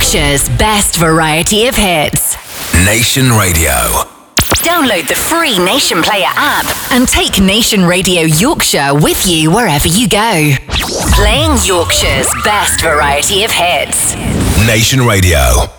Yorkshire's best variety of hits. Nation Radio. Download the free Nation Player app and take Nation Radio Yorkshire with you wherever you go. Playing Yorkshire's best variety of hits. Nation Radio.